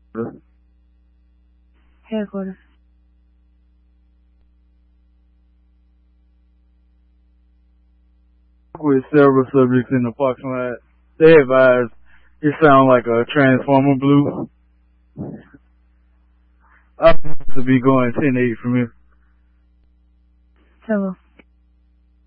Headquarters. With several subjects in the parking lot. They advised it sound like a transformer blue. I'm supposed to be going 10-8 from here. Hello.